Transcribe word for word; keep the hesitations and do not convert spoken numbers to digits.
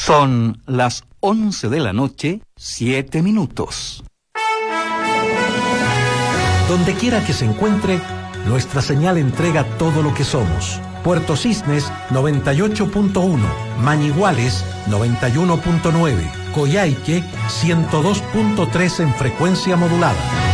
Son las once de la noche, siete minutos. Donde quiera que se encuentre, nuestra señal entrega todo lo que somos. Puerto Cisnes noventa y ocho punto uno, Mañiguales noventa y uno punto nueve, Coyhaique ciento dos punto tres en frecuencia modulada.